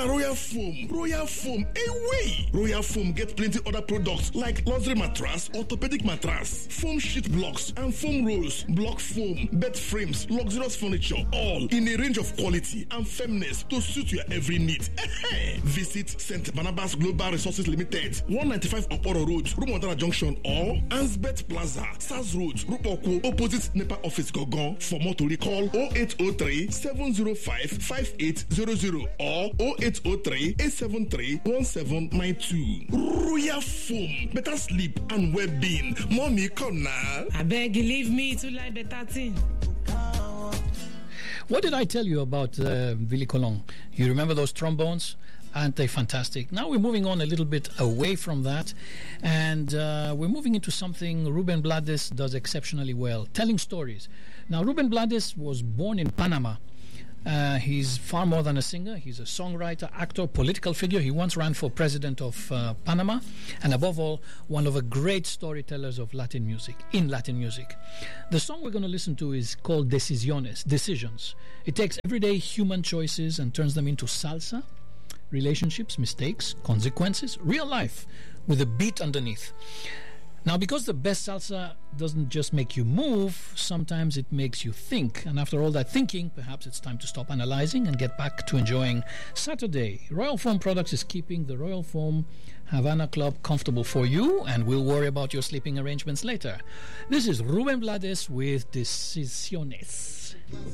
Royal Foam, away! Royal Foam get plenty other products like luxury mattress, orthopedic mattress, foam sheet blocks, and foam rolls, block foam, bed frames, luxurious furniture, all in a range of quality and firmness to suit your every need. Visit St. Barnabas Global Resources Limited, 195 Oporo Road, Rumondara Junction, or Ansbet Plaza, Sars Road, Rupoko, opposite NEPA Office, Gogon. For more to recall 0803 705 5800 or 0803 873 1792. Royal Foam, better sleep and well-being. Mommy, come now. I beg you, leave me to like better thing. What did I tell you about Willie Colon? You remember those trombones? Aren't they fantastic? Now we're moving on a little bit away from that, and we're moving into something Ruben Blades does exceptionally well, telling stories. Now, Ruben Blades was born in Panama. He's far more than a singer. He's a songwriter, actor, political figure. He once ran for president of Panama, and above all, one of the great storytellers of Latin music, in Latin music. The song we're going to listen to is called Decisiones, Decisions. It takes everyday human choices and turns them into salsa, relationships, mistakes, consequences, real life, with a beat underneath. Now, because the best salsa doesn't just make you move, sometimes it makes you think. And after all that thinking, perhaps it's time to stop analyzing and get back to enjoying Saturday. Royal Foam Products is keeping the Royal Foam Havana Club comfortable for you, and we'll worry about your sleeping arrangements later. This is Ruben Blades with Decisiones.